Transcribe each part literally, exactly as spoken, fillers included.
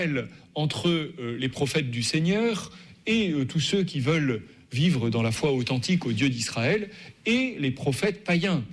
entre euh, les prophètes du Seigneur et euh, tous ceux qui veulent vivre dans la foi authentique au Dieu d'Israël, et les prophètes païens.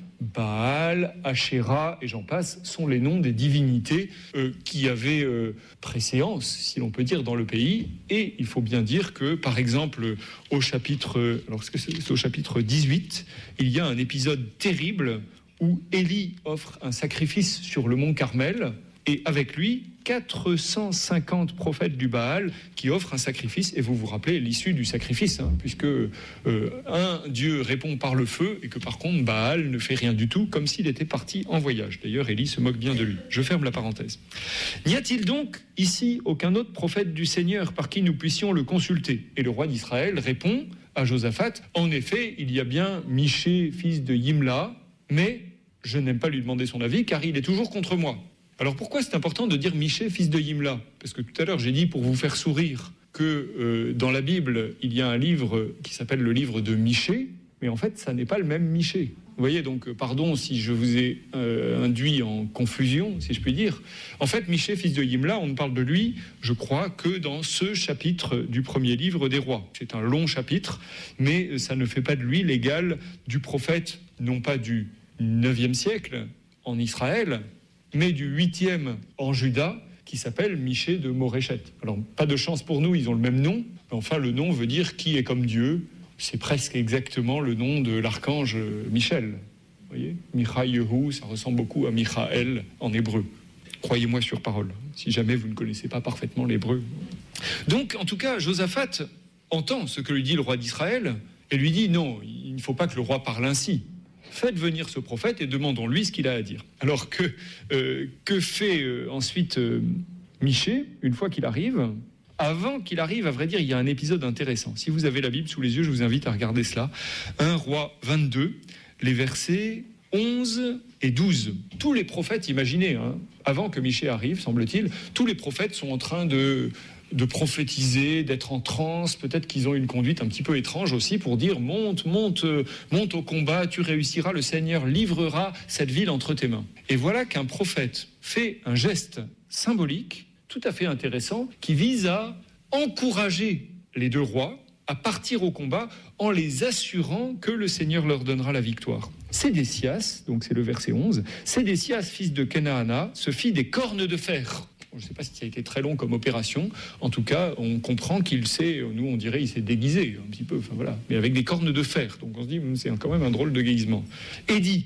Baal, Ashéra et j'en passe sont les noms des divinités euh, qui avaient euh, préséance, si l'on peut dire, dans le pays. Et il faut bien dire que, par exemple, au chapitre, alors est-ce que c'est au chapitre dix-huit, il y a un épisode terrible où Élie offre un sacrifice sur le mont Carmel, et avec lui, quatre cent cinquante prophètes du Baal qui offrent un sacrifice. Et vous vous rappelez l'issue du sacrifice, hein, puisque euh, un Dieu répond par le feu et que par contre Baal ne fait rien du tout, comme s'il était parti en voyage. D'ailleurs, Élie se moque bien de lui. Je ferme la parenthèse. N'y a-t-il donc ici aucun autre prophète du Seigneur par qui nous puissions le consulter ? Et le roi d'Israël répond à Josaphat, en effet, il y a bien Michée, fils de Yimla, mais je n'aime pas lui demander son avis car il est toujours contre moi. Alors pourquoi c'est important de dire Michée, fils de Yimla ? Parce que tout à l'heure j'ai dit, pour vous faire sourire, que euh, dans la Bible, il y a un livre qui s'appelle le livre de Michée, mais en fait, ça n'est pas le même Michée. Vous voyez, donc, pardon si je vous ai euh, induit en confusion, si je puis dire. En fait, Michée, fils de Yimla, on ne parle de lui, je crois, que dans ce chapitre du premier livre des rois. C'est un long chapitre, mais ça ne fait pas de lui l'égal du prophète, non pas du neuvième siècle en Israël, mais du huitième en Juda, qui s'appelle Michée de Moréchet. Alors, pas de chance pour nous, ils ont le même nom, mais enfin, le nom veut dire qui est comme Dieu. C'est presque exactement le nom de l'archange Michel. Vous voyez, Michaïehu, ça ressemble beaucoup à Michaël en hébreu. Croyez-moi sur parole, si jamais vous ne connaissez pas parfaitement l'hébreu. Donc, en tout cas, Josaphat entend ce que lui dit le roi d'Israël et lui dit non, il ne faut pas que le roi parle ainsi. Faites venir ce prophète et demandons-lui ce qu'il a à dire. Alors que, euh, que fait euh, ensuite euh, Michée, une fois qu'il arrive ? Avant qu'il arrive, à vrai dire, il y a un épisode intéressant. Si vous avez la Bible sous les yeux, je vous invite à regarder cela. un Roi vingt-deux, les versets onze et douze. Tous les prophètes, imaginez, hein, avant que Michée arrive, semble-t-il, tous les prophètes sont en train de... de prophétiser, d'être en transe, peut-être qu'ils ont une conduite un petit peu étrange aussi pour dire monte, monte, monte au combat, tu réussiras, le Seigneur livrera cette ville entre tes mains. Et voilà qu'un prophète fait un geste symbolique tout à fait intéressant qui vise à encourager les deux rois à partir au combat en les assurant que le Seigneur leur donnera la victoire. Sédécias, donc c'est le verset onze, Sédécias, fils de Kenaana, se fit des cornes de fer. Je ne sais pas si ça a été très long comme opération. En tout cas, on comprend qu'il s'est, nous on dirait, il s'est déguisé un petit peu, enfin voilà, mais avec des cornes de fer. Donc on se dit, c'est quand même un drôle de déguisement. Et dit,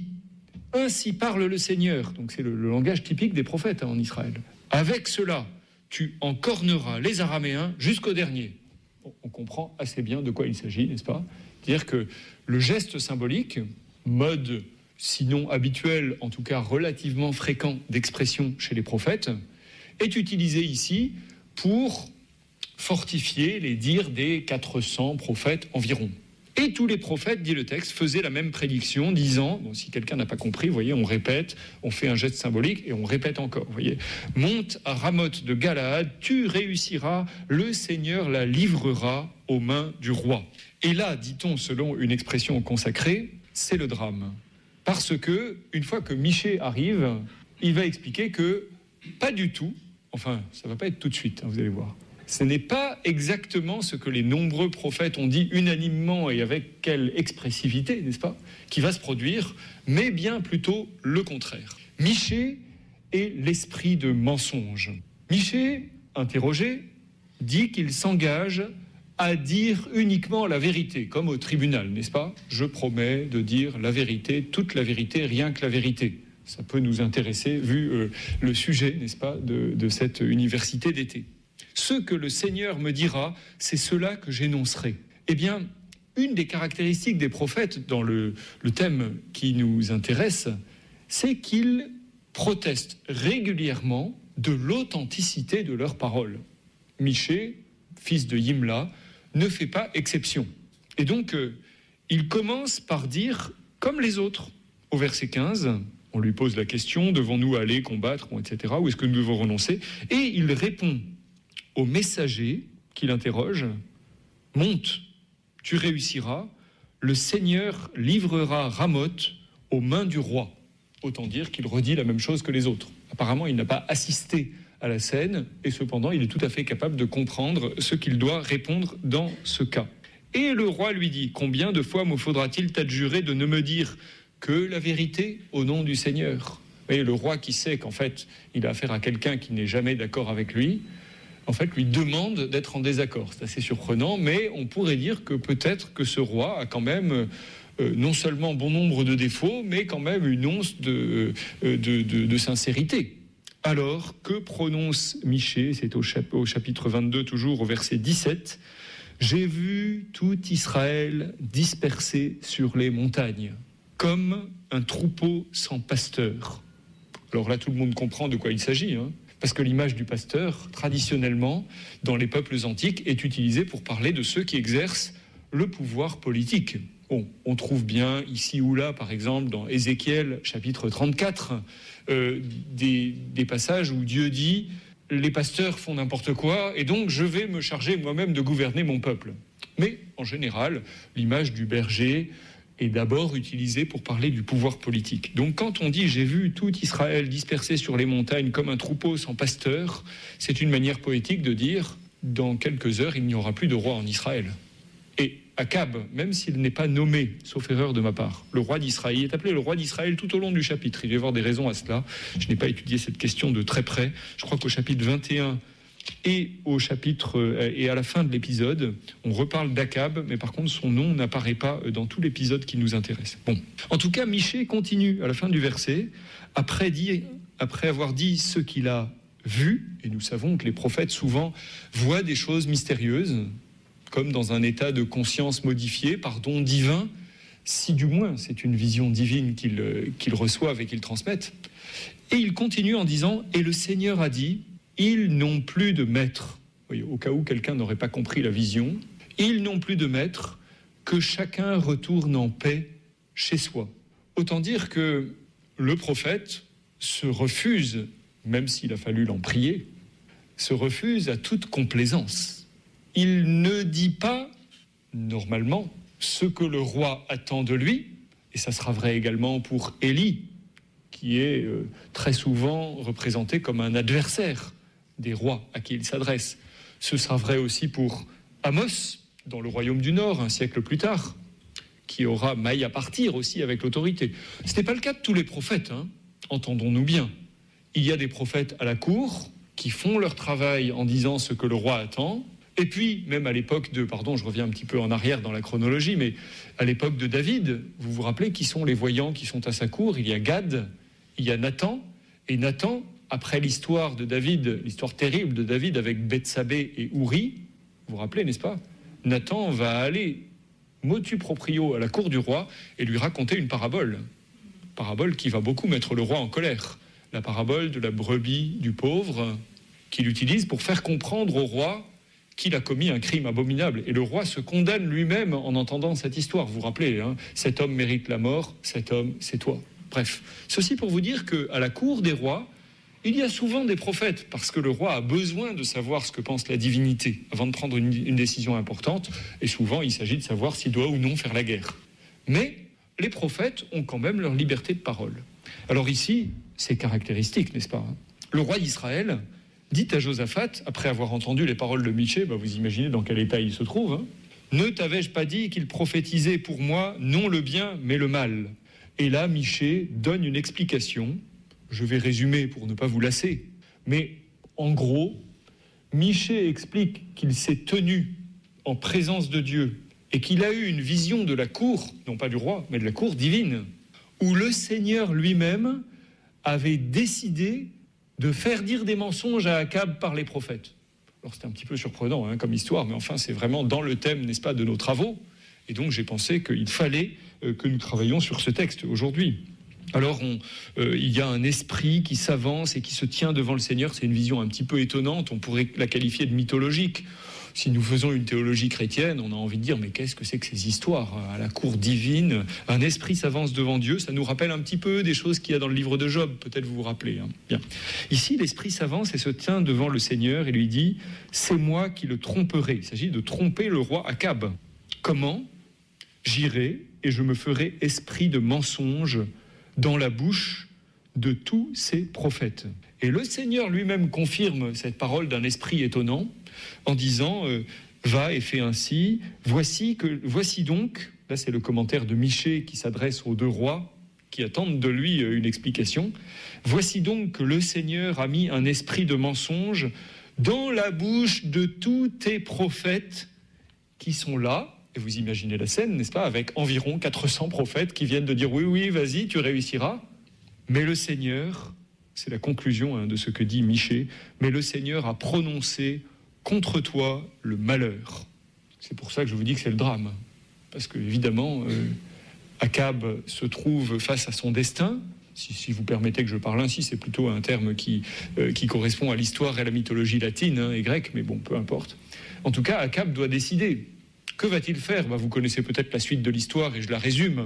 ainsi parle le Seigneur. Donc c'est le, le langage typique des prophètes hein, en Israël. Avec cela, tu encorneras les Araméens jusqu'au dernier. Bon, on comprend assez bien de quoi il s'agit, n'est-ce pas ? C'est-à-dire que le geste symbolique, mode sinon habituel, en tout cas relativement fréquent d'expression chez les prophètes, est utilisé ici pour fortifier les dires des quatre cents prophètes environ. Et tous les prophètes, dit le texte, faisaient la même prédiction, disant, bon, si quelqu'un n'a pas compris, vous voyez, on répète, on fait un geste symbolique et on répète encore, vous voyez. Monte à Ramoth de Galaad, tu réussiras, le Seigneur la livrera aux mains du roi. Et là, dit-on, selon une expression consacrée, c'est le drame. Parce que, une fois que Michée arrive, il va expliquer que pas du tout, enfin, ça ne va pas être tout de suite, hein, vous allez voir. Ce n'est pas exactement ce que les nombreux prophètes ont dit unanimement et avec quelle expressivité, n'est-ce pas, qui va se produire, mais bien plutôt le contraire. Michée est l'esprit de mensonge. Michée, interrogé, dit qu'il s'engage à dire uniquement la vérité, comme au tribunal, n'est-ce pas ? Je promets de dire la vérité, toute la vérité, rien que la vérité. Ça peut nous intéresser, vu euh, le sujet, n'est-ce pas, de, de cette université d'été. Ce que le Seigneur me dira, c'est cela que j'énoncerai. Eh bien, une des caractéristiques des prophètes dans le, le thème qui nous intéresse, c'est qu'ils protestent régulièrement de l'authenticité de leurs paroles. Michée, fils de Yimla, ne fait pas exception. Et donc, euh, il commence par dire, comme les autres, au verset quinze, on lui pose la question, devons-nous aller combattre, et cetera, ou est-ce que nous devons renoncer ? Et il répond au messager qui l'interroge, « Monte, tu réussiras, le Seigneur livrera Ramoth aux mains du roi. » Autant dire qu'il redit la même chose que les autres. Apparemment, il n'a pas assisté à la scène, et cependant, il est tout à fait capable de comprendre ce qu'il doit répondre dans ce cas. Et le roi lui dit, « Combien de fois me faudra-t-il t'adjurer de ne me dire que la vérité au nom du Seigneur ?» Et le roi qui sait qu'en fait, il a affaire à quelqu'un qui n'est jamais d'accord avec lui, en fait, lui demande d'être en désaccord. C'est assez surprenant, mais on pourrait dire que peut-être que ce roi a quand même euh, non seulement bon nombre de défauts, mais quand même une once de, euh, de, de, de sincérité. Alors, que prononce Michée? C'est au, chap- au chapitre vingt-deux, toujours au verset dix-sept. « J'ai vu tout Israël dispersé sur les montagnes, comme un troupeau sans pasteur. » Alors là, tout le monde comprend de quoi il s'agit, hein, parce que l'image du pasteur, traditionnellement, dans les peuples antiques, est utilisée pour parler de ceux qui exercent le pouvoir politique. Bon, on trouve bien ici ou là, par exemple, dans Ézéchiel, chapitre trente-quatre, euh, des, des passages où Dieu dit « Les pasteurs font n'importe quoi, et donc je vais me charger moi-même de gouverner mon peuple. » Mais, en général, l'image du berger est d'abord utilisée pour parler du pouvoir politique. Donc quand on dit « j'ai vu tout Israël dispersé sur les montagnes comme un troupeau sans pasteur », c'est une manière poétique de dire « dans quelques heures, il n'y aura plus de roi en Israël ». Et Akab, même s'il n'est pas nommé, sauf erreur de ma part, le roi d'Israël, il est appelé le roi d'Israël tout au long du chapitre. Il va y avoir des raisons à cela. Je n'ai pas étudié cette question de très près. Je crois qu'au chapitre vingt et un et au chapitre et à la fin de l'épisode, on reparle d'Akab, mais par contre son nom n'apparaît pas dans tout l'épisode qui nous intéresse. Bon, en tout cas, Michée continue à la fin du verset, après, dit, après avoir dit ce qu'il a vu, et nous savons que les prophètes souvent voient des choses mystérieuses, comme dans un état de conscience modifié par don divin, si du moins c'est une vision divine qu'ils qu'ils reçoivent et qu'ils transmettent. Et il continue en disant « Et le Seigneur a dit, ils n'ont plus de maître. » Voyez, au cas où quelqu'un n'aurait pas compris la vision, « Ils n'ont plus de maître, que chacun retourne en paix chez soi. » Autant dire que le prophète se refuse, même s'il a fallu l'en prier, se refuse à toute complaisance. Il ne dit pas, normalement, ce que le roi attend de lui, et ça sera vrai également pour Élie, qui est euh, très souvent représenté comme un adversaire des rois à qui il s'adresse. Ce sera vrai aussi pour Amos, dans le royaume du Nord, un siècle plus tard, qui aura maille à partir aussi avec l'autorité. Ce n'est pas le cas de tous les prophètes, hein, entendons-nous bien. Il y a des prophètes à la cour qui font leur travail en disant ce que le roi attend. Et puis, même à l'époque de, pardon, je reviens un petit peu en arrière dans la chronologie, mais à l'époque de David, vous vous rappelez qui sont les voyants qui sont à sa cour? Il y a Gad, il y a Nathan, et Nathan, après l'histoire de David, l'histoire terrible de David avec Bethsabée et Ouri, vous vous rappelez, n'est-ce pas? Nathan va aller motu proprio à la cour du roi et lui raconter une parabole, parabole qui va beaucoup mettre le roi en colère, la parabole de la brebis du pauvre, qu'il utilise pour faire comprendre au roi qu'il a commis un crime abominable. Et le roi se condamne lui-même en entendant cette histoire. Vous vous rappelez, hein, cet homme mérite la mort, cet homme, c'est toi. Bref, ceci pour vous dire qu'à la cour des rois, il y a souvent des prophètes, parce que le roi a besoin de savoir ce que pense la divinité avant de prendre une, une décision importante, et souvent il s'agit de savoir s'il doit ou non faire la guerre. Mais les prophètes ont quand même leur liberté de parole. Alors ici, c'est caractéristique, n'est-ce pas? Le roi d'Israël dit à Josaphat, après avoir entendu les paroles de Michée, bah vous imaginez dans quel état il se trouve, hein, « Ne t'avais-je pas dit qu'il prophétisait pour moi non le bien, mais le mal ?» Et là, Michée donne une explication. Je vais résumer pour ne pas vous lasser. Mais en gros, Michée explique qu'il s'est tenu en présence de Dieu et qu'il a eu une vision de la cour, non pas du roi, mais de la cour divine, où le Seigneur lui-même avait décidé de faire dire des mensonges à Akab par les prophètes. Alors c'était un petit peu surprenant hein, comme histoire, mais enfin c'est vraiment dans le thème, n'est-ce pas, de nos travaux. Et donc j'ai pensé qu'il fallait euh, que nous travaillions sur ce texte aujourd'hui. Alors on, euh, il y a un esprit qui s'avance et qui se tient devant le Seigneur. C'est une vision un petit peu étonnante, on pourrait la qualifier de mythologique. Si nous faisons une théologie chrétienne, on a envie de dire, mais qu'est-ce que c'est que ces histoires? À la cour divine, un esprit s'avance devant Dieu, ça nous rappelle un petit peu des choses qu'il y a dans le livre de Job, peut-être vous vous rappelez. Hein. Bien. Ici, l'esprit s'avance et se tient devant le Seigneur et lui dit, c'est moi qui le tromperai. Il s'agit de tromper le roi Akab. Comment? J'irai et je me ferai esprit de mensonge dans la bouche de tous ses prophètes. Et le Seigneur lui-même confirme cette parole d'un esprit étonnant en disant euh, « Va et fais ainsi, voici, que, voici donc », là c'est le commentaire de Michée qui s'adresse aux deux rois qui attendent de lui une explication, « Voici donc que le Seigneur a mis un esprit de mensonge dans la bouche de tous tes prophètes qui sont là. » Et vous imaginez la scène, n'est-ce pas, avec environ quatre cents prophètes qui viennent de dire « Oui, oui, vas-y, tu réussiras. » Mais le Seigneur, c'est la conclusion hein, de ce que dit Michée, mais le Seigneur a prononcé contre toi le malheur. C'est pour ça que je vous dis que c'est le drame. Parce que, évidemment, euh, Akab se trouve face à son destin. Si, si vous permettez que je parle ainsi, c'est plutôt un terme qui, euh, qui correspond à l'histoire et à la mythologie latine hein, et grecque, mais bon, peu importe. En tout cas, Akab doit décider. Que va-t-il faire ? Ben, vous connaissez peut-être la suite de l'histoire et je la résume.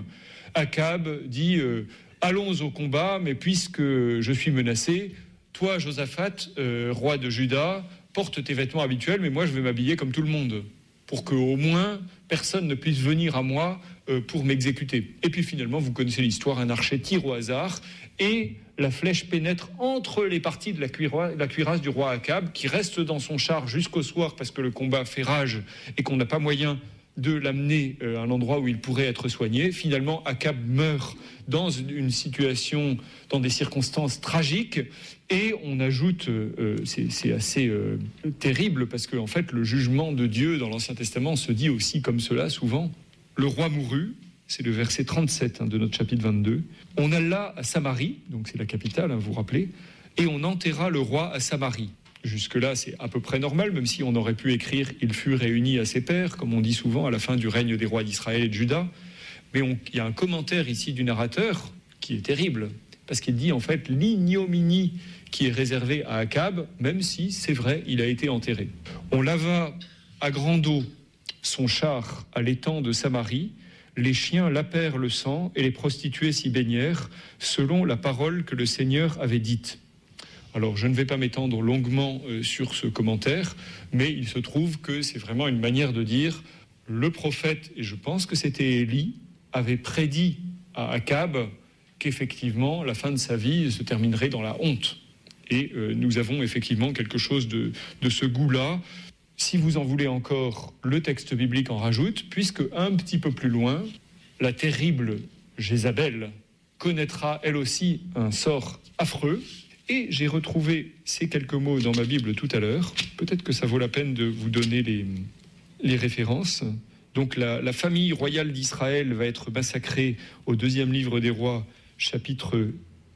Akab dit euh, « Allons au combat, mais puisque je suis menacé, toi, Josaphat, euh, roi de Juda, porte tes vêtements habituels, mais moi, je vais m'habiller comme tout le monde, pour qu'au moins, personne ne puisse venir à moi euh, pour m'exécuter. » Et puis finalement, vous connaissez l'histoire, un archer tire au hasard, et la flèche pénètre entre les parties de la, cuira, la cuirasse du roi Akab, qui reste dans son char jusqu'au soir, parce que le combat fait rage, et qu'on n'a pas moyen de l'amener à un endroit où il pourrait être soigné. Finalement, Akab meurt dans une situation, dans des circonstances tragiques, et on ajoute, euh, c'est, c'est assez euh, terrible, parce qu'en fait, le jugement de Dieu dans l'Ancien Testament se dit aussi comme cela, souvent. Le roi mourut, c'est le verset trente-sept hein, de notre chapitre vingt-deux. On alla à Samarie, donc c'est la capitale, hein, vous vous rappelez, et on enterra le roi à Samarie. Jusque-là, c'est à peu près normal, même si on aurait pu écrire « Il fut réuni à ses pairs », comme on dit souvent à la fin du règne des rois d'Israël et de Juda. Mais on, il y a un commentaire ici du narrateur qui est terrible, parce qu'il dit en fait l'ignominie qui est réservée à Akab, même si, c'est vrai, il a été enterré. On lava à grande eau son char à l'étang de Samarie, les chiens lapèrent le sang et les prostituées s'y baignèrent, selon la parole que le Seigneur avait dite. Alors, je ne vais pas m'étendre longuement euh, sur ce commentaire, mais il se trouve que c'est vraiment une manière de dire le prophète, et je pense que c'était Élie, avait prédit à Akab qu'effectivement, la fin de sa vie se terminerait dans la honte. Et euh, nous avons effectivement quelque chose de, de ce goût-là. Si vous en voulez encore, le texte biblique en rajoute, puisque un petit peu plus loin, la terrible Jézabel connaîtra elle aussi un sort affreux. Et j'ai retrouvé ces quelques mots dans ma Bible tout à l'heure. Peut-être que ça vaut la peine de vous donner les, les références. Donc la, la famille royale d'Israël va être massacrée au deuxième livre des rois, chapitre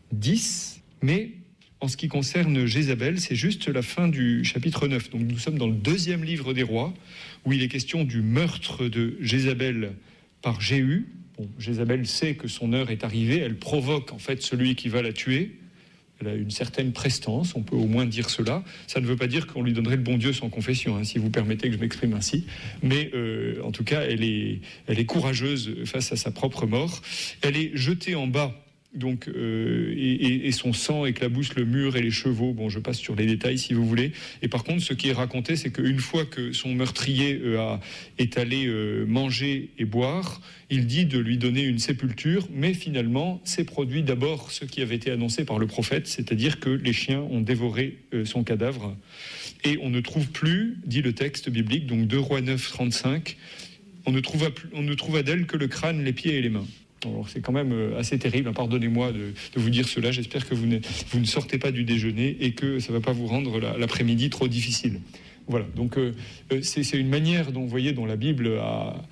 dix. Mais en ce qui concerne Jézabel, c'est juste la fin du chapitre neuf. Donc nous sommes dans le deuxième livre des rois, où il est question du meurtre de Jézabel par Jéhu. Bon, Jézabel sait que son heure est arrivée. Elle provoque en fait celui qui va la tuer. Elle a une certaine prestance, on peut au moins dire cela. Ça ne veut pas dire qu'on lui donnerait le bon Dieu sans confession, hein, si vous permettez que je m'exprime ainsi. Mais euh, en tout cas, elle est, elle est courageuse face à sa propre mort. Elle est jetée en bas, donc, euh, et, et son sang éclabousse le mur et les chevaux. Bon, je passe sur les détails si vous voulez. Et par contre, ce qui est raconté, c'est qu'une fois que son meurtrier euh, a, est allé euh, manger et boire, il dit de lui donner une sépulture, mais finalement, c'est produit d'abord ce qui avait été annoncé par le prophète, c'est-à-dire que les chiens ont dévoré euh, son cadavre. Et on ne trouve plus, dit le texte biblique, donc deux Rois neuf, trente-cinq, on ne trouva, on ne trouva d'elle que le crâne, les pieds et les mains. Alors c'est quand même assez terrible, pardonnez-moi de, de vous dire cela, j'espère que vous ne, vous ne sortez pas du déjeuner et que ça ne va pas vous rendre la, l'après-midi trop difficile. Voilà, donc euh, c'est, c'est une manière dont, vous voyez, dont la Bible a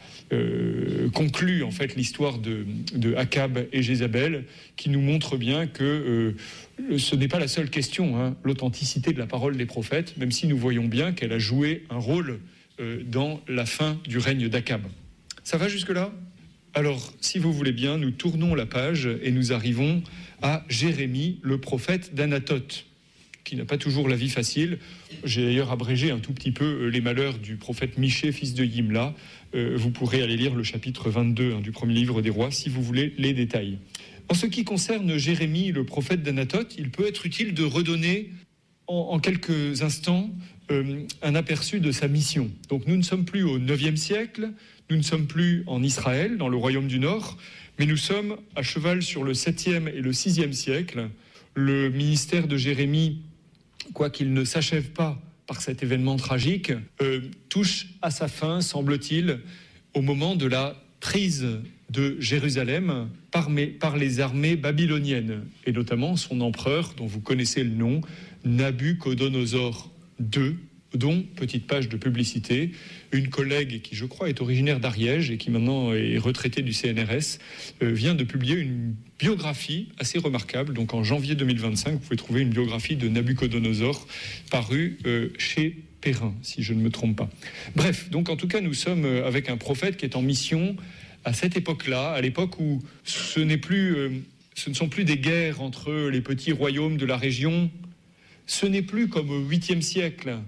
euh, conclu en fait l'histoire de, de Akab et Jézabel, qui nous montre bien que euh, ce n'est pas la seule question, hein, l'authenticité de la parole des prophètes, même si nous voyons bien qu'elle a joué un rôle euh, dans la fin du règne d'Akab. Ça va jusque-là ? Alors, si vous voulez bien, nous tournons la page et nous arrivons à Jérémie, le prophète d'Anathoth, qui n'a pas toujours la vie facile. J'ai d'ailleurs abrégé un tout petit peu les malheurs du prophète Michée, fils de Yimla. Euh, vous pourrez aller lire le chapitre vingt-deux hein, du premier livre des rois, si vous voulez les détails. En ce qui concerne Jérémie, le prophète d'Anathoth, il peut être utile de redonner en, en quelques instants euh, un aperçu de sa mission. Donc nous ne sommes plus au neuvième siècle, nous ne sommes plus en Israël, dans le royaume du Nord, mais nous sommes à cheval sur le septième et le sixième siècle, le ministère de Jérémie, quoiqu'il ne s'achève pas par cet événement tragique, euh, touche à sa fin, semble-t-il, au moment de la prise de Jérusalem par, mes, par les armées babyloniennes, et notamment son empereur, dont vous connaissez le nom, Nabuchodonosor deux, dont, petite page de publicité, une collègue qui, je crois, est originaire d'Ariège et qui maintenant est retraitée du C N R S, euh, vient de publier une biographie assez remarquable. Donc en janvier deux mille vingt-cinq, vous pouvez trouver une biographie de Nabuchodonosor parue euh, chez Perrin, si je ne me trompe pas. Bref, donc en tout cas, nous sommes avec un prophète qui est en mission à cette époque-là, à l'époque où ce n'est plus, euh, ce ne sont plus des guerres entre les petits royaumes de la région, ce n'est plus comme au huitième siècle,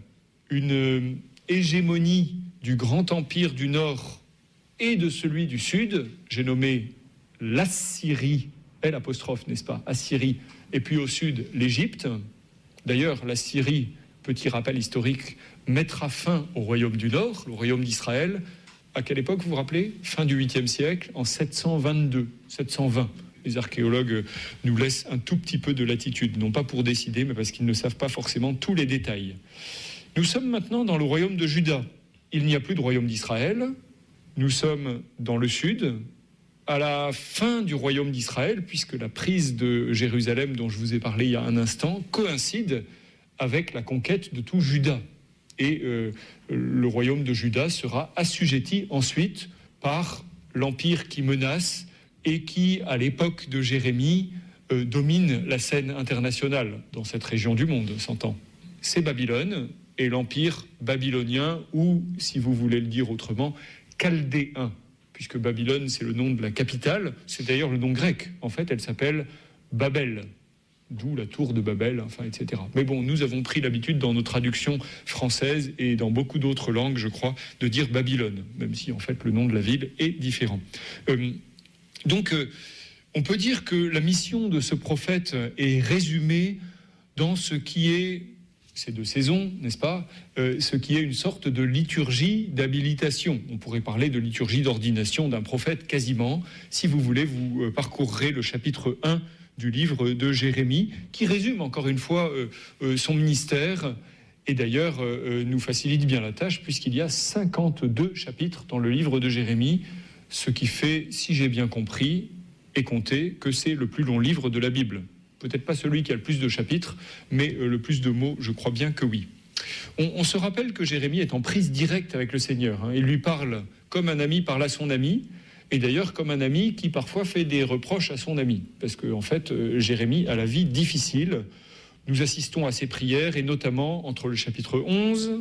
une hégémonie du grand empire du Nord et de celui du Sud. J'ai nommé l'Assyrie, L apostrophe, n'est-ce pas, Assyrie, et puis au Sud, l'Égypte. D'ailleurs, l'Assyrie, petit rappel historique, mettra fin au royaume du Nord, le royaume d'Israël. À quelle époque, vous vous rappelez ? Fin du huitième siècle, en sept cent vingt-deux, sept cent vingt. Les archéologues nous laissent un tout petit peu de latitude, non pas pour décider, mais parce qu'ils ne savent pas forcément tous les détails. Nous sommes maintenant dans le royaume de Juda. Il n'y a plus de royaume d'Israël. Nous sommes dans le sud, à la fin du royaume d'Israël, puisque la prise de Jérusalem, dont je vous ai parlé il y a un instant, coïncide avec la conquête de tout Juda. Et euh, le royaume de Juda sera assujetti ensuite par l'empire qui menace et qui, à l'époque de Jérémie, euh, domine la scène internationale dans cette région du monde, s'entend. C'est Babylone et l'empire babylonien, ou, si vous voulez le dire autrement, chaldéen, puisque Babylone, c'est le nom de la capitale. C'est d'ailleurs le nom grec. En fait, elle s'appelle Babel, d'où la tour de Babel, enfin, et cetera. Mais bon, nous avons pris l'habitude dans nos traductions françaises et dans beaucoup d'autres langues, je crois, de dire Babylone, même si, en fait, le nom de la ville est différent. Euh, donc, euh, on peut dire que la mission de ce prophète est résumée dans ce qui est, ces deux saisons, n'est-ce pas, euh, ce qui est une sorte de liturgie d'habilitation. On pourrait parler de liturgie d'ordination d'un prophète quasiment. Si vous voulez, vous euh, parcourrez le chapitre un du livre de Jérémie, qui résume encore une fois euh, euh, son ministère, et d'ailleurs euh, nous facilite bien la tâche, puisqu'il y a cinquante-deux chapitres dans le livre de Jérémie, ce qui fait, si j'ai bien compris et compté, que c'est le plus long livre de la Bible. Peut-être pas celui qui a le plus de chapitres, mais euh, le plus de mots, je crois bien que oui. On, on se rappelle que Jérémie est en prise directe avec le Seigneur. Hein. Il lui parle comme un ami parle à son ami, et d'ailleurs comme un ami qui parfois fait des reproches à son ami. Parce qu'en en fait, euh, Jérémie a la vie difficile. Nous assistons à ses prières, et notamment entre le chapitre onze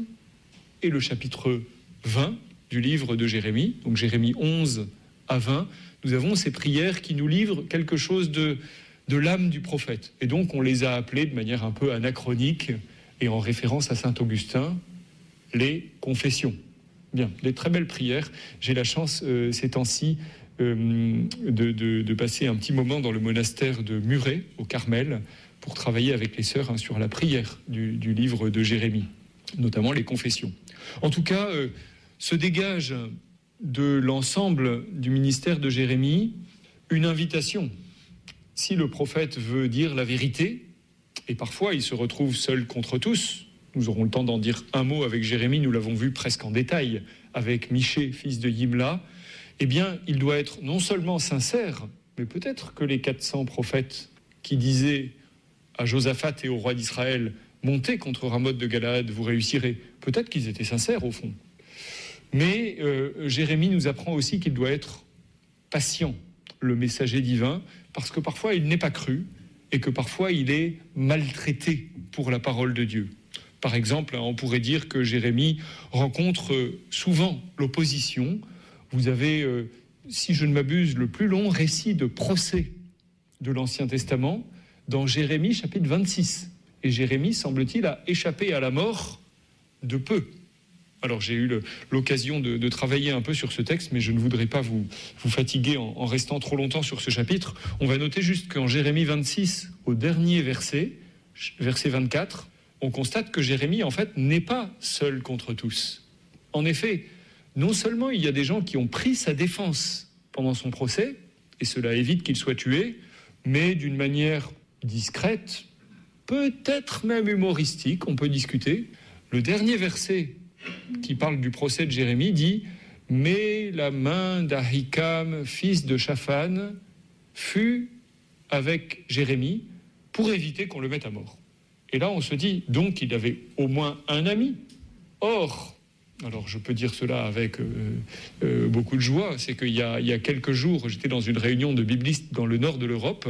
et le chapitre vingt du livre de Jérémie. Donc Jérémie onze à vingt, nous avons ces prières qui nous livrent quelque chose de... de l'âme du prophète. Et donc, on les a appelés de manière un peu anachronique et en référence à saint Augustin, les confessions. Bien, des très belles prières. J'ai la chance, euh, ces temps-ci, euh, de, de, de passer un petit moment dans le monastère de Muret, au Carmel, pour travailler avec les sœurs hein, sur la prière du, du livre de Jérémie, notamment les confessions. En tout cas, euh, se dégage de l'ensemble du ministère de Jérémie une invitation. Si le prophète veut dire la vérité, et parfois il se retrouve seul contre tous, nous aurons le temps d'en dire un mot avec Jérémie, nous l'avons vu presque en détail avec Michée, fils de Yimla, eh bien il doit être non seulement sincère, mais peut-être que les quatre cents prophètes qui disaient à Josaphat et au roi d'Israël « Montez contre Ramoth de Galaad, vous réussirez », peut-être qu'ils étaient sincères au fond. Mais euh, Jérémie nous apprend aussi qu'il doit être patient, le messager divin, parce que parfois il n'est pas cru et que parfois il est maltraité pour la parole de Dieu. Par exemple, on pourrait dire que Jérémie rencontre souvent l'opposition. Vous avez, si je ne m'abuse, le plus long récit de procès de l'Ancien Testament dans Jérémie chapitre vingt-six. Et Jérémie, semble-t-il, a échappé à la mort de peu. Alors j'ai eu le, l'occasion de, de travailler un peu sur ce texte, mais je ne voudrais pas vous, vous fatiguer en, en restant trop longtemps sur ce chapitre. On va noter juste qu'en Jérémie vingt-six, au dernier verset, verset vingt-quatre, on constate que Jérémie, en fait, n'est pas seul contre tous. En effet, non seulement il y a des gens qui ont pris sa défense pendant son procès, et cela évite qu'il soit tué, mais d'une manière discrète, peut-être même humoristique, on peut discuter. Le dernier verset qui parle du procès de Jérémie dit « Mais la main d'Ahikam, fils de Shaphan, fut avec Jérémie pour éviter qu'on le mette à mort. » Et là, on se dit, donc, il avait au moins un ami. Or, alors je peux dire cela avec euh, euh, beaucoup de joie, c'est qu'il y a, il y a quelques jours, j'étais dans une réunion de biblistes dans le nord de l'Europe,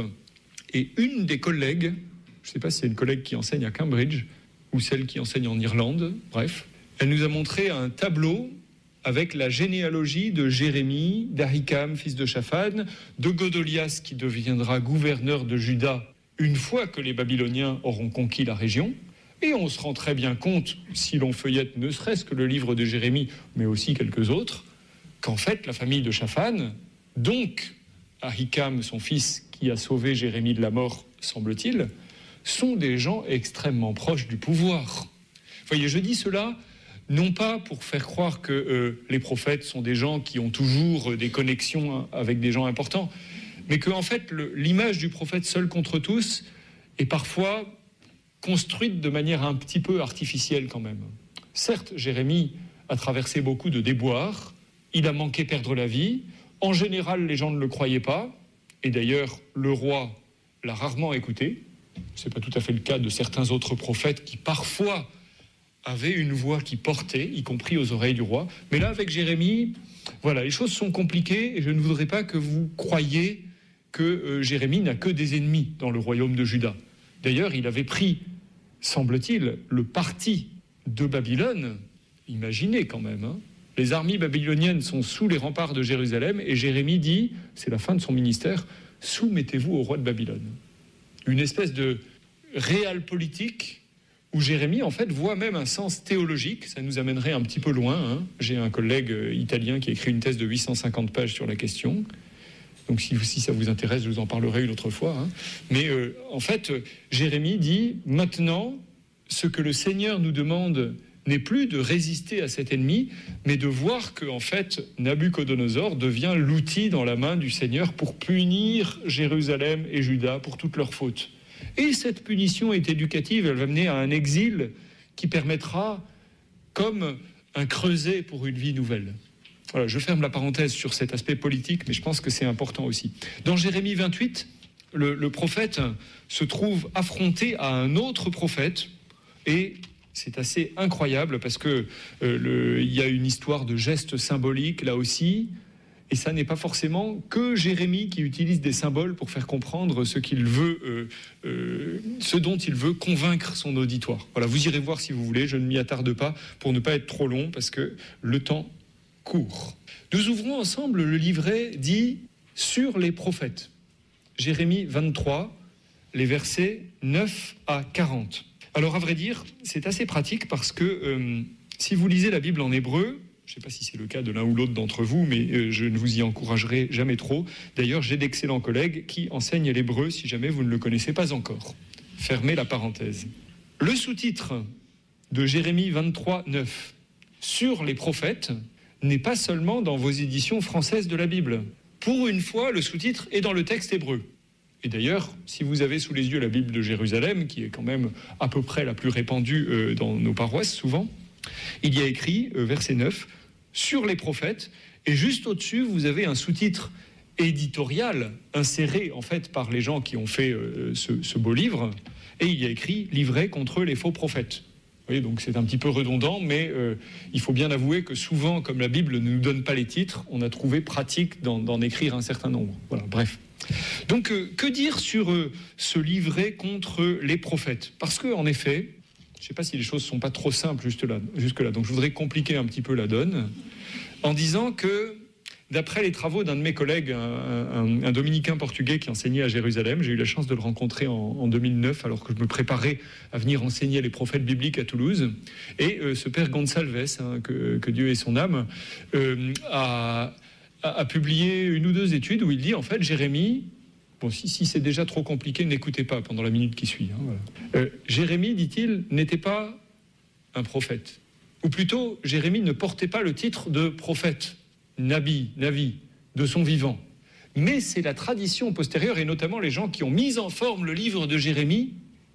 et une des collègues, je ne sais pas si c'est une collègue qui enseigne à Cambridge, ou celle qui enseigne en Irlande, bref, elle nous a montré un tableau avec la généalogie de Jérémie, d'Ahikam, fils de Shaphan, de Godolias, qui deviendra gouverneur de Juda une fois que les Babyloniens auront conquis la région. Et on se rend très bien compte, si l'on feuillette ne serait-ce que le livre de Jérémie, mais aussi quelques autres, qu'en fait, la famille de Shaphan, donc Ahikam, son fils, qui a sauvé Jérémie de la mort, semble-t-il, sont des gens extrêmement proches du pouvoir. Vous voyez, je dis cela non pas pour faire croire que euh, les prophètes sont des gens qui ont toujours des connexions avec des gens importants, mais que en fait, le, l'image du prophète seul contre tous est parfois construite de manière un petit peu artificielle quand même. Certes, Jérémie a traversé beaucoup de déboires, il a manqué perdre la vie, en général, les gens ne le croyaient pas, et d'ailleurs, le roi l'a rarement écouté. Ce n'est pas tout à fait le cas de certains autres prophètes qui parfois avaient une voix qui portait, y compris aux oreilles du roi. Mais là, avec Jérémie, voilà, les choses sont compliquées et je ne voudrais pas que vous croyiez que euh, Jérémie n'a que des ennemis dans le royaume de Juda. D'ailleurs, il avait pris, semble-t-il, le parti de Babylone. Imaginez quand même, hein. Les armées babyloniennes sont sous les remparts de Jérusalem et Jérémie dit, c'est la fin de son ministère, « Soumettez-vous au roi de Babylone ». Une espèce de réal politique où Jérémie, en fait, voit même un sens théologique. Ça nous amènerait un petit peu loin. Hein. J'ai un collègue italien qui a écrit une thèse de huit cent cinquante pages sur la question. Donc, si, si ça vous intéresse, je vous en parlerai une autre fois. Hein. Mais euh, en fait, Jérémie dit, maintenant, ce que le Seigneur nous demande n'est plus de résister à cet ennemi, mais de voir que, en fait, Nabuchodonosor devient l'outil dans la main du Seigneur pour punir Jérusalem et Juda pour toutes leurs fautes. Et cette punition est éducative, elle va mener à un exil qui permettra, comme un creuset pour une vie nouvelle. Voilà, je ferme la parenthèse sur cet aspect politique, mais je pense que c'est important aussi. Dans Jérémie vingt-huit, le, le prophète se trouve affronté à un autre prophète, et c'est assez incroyable parce que euh, le, il y a une histoire de gestes symboliques là aussi, et ça n'est pas forcément que Jérémie qui utilise des symboles pour faire comprendre ce qu'il veut, euh, euh, ce dont il veut convaincre son auditoire. Voilà, vous irez voir si vous voulez, je ne m'y attarde pas pour ne pas être trop long parce que le temps court. Nous ouvrons ensemble le livret dit « Sur les prophètes ». Jérémie vingt-trois, les versets neuf à quarante. Alors, à vrai dire, c'est assez pratique parce que euh, si vous lisez la Bible en hébreu, je ne sais pas si c'est le cas de l'un ou l'autre d'entre vous, mais euh, je ne vous y encouragerai jamais trop. D'ailleurs, j'ai d'excellents collègues qui enseignent l'hébreu si jamais vous ne le connaissez pas encore. Fermez la parenthèse. Le sous-titre de Jérémie vingt-trois, neuf, sur les prophètes, n'est pas seulement dans vos éditions françaises de la Bible. Pour une fois, le sous-titre est dans le texte hébreu. Et d'ailleurs, si vous avez sous les yeux la Bible de Jérusalem, qui est quand même à peu près la plus répandue euh, dans nos paroisses souvent, il y a écrit, euh, verset neuf, « Sur les prophètes », et juste au-dessus, vous avez un sous-titre éditorial inséré en fait par les gens qui ont fait euh, ce, ce beau livre, et il y a écrit « Livret contre les faux prophètes ». Vous voyez, donc c'est un petit peu redondant, mais euh, il faut bien avouer que souvent, comme la Bible ne nous donne pas les titres, on a trouvé pratique d'en, d'en écrire un certain nombre. Voilà, bref. Donc, euh, que dire sur euh, ce livret contre les prophètes ? Parce qu'en effet, je ne sais pas si les choses ne sont pas trop simples juste là, jusque-là, donc je voudrais compliquer un petit peu la donne en disant que, d'après les travaux d'un de mes collègues, un, un, un dominicain portugais qui enseignait à Jérusalem, j'ai eu la chance de le rencontrer en, en deux mille neuf, alors que je me préparais à venir enseigner les prophètes bibliques à Toulouse, et euh, ce père Gonçalves, hein, que, que Dieu ait son âme, euh, a... a publié une ou deux études où il dit, en fait, Jérémie, bon, si, si c'est déjà trop compliqué, n'écoutez pas pendant la minute qui suit. Hein, voilà. euh, Jérémie, dit-il, n'était pas un prophète. Ou plutôt, Jérémie ne portait pas le titre de prophète, Nabi, Navi, de son vivant. Mais c'est la tradition postérieure, et notamment les gens qui ont mis en forme le livre de Jérémie,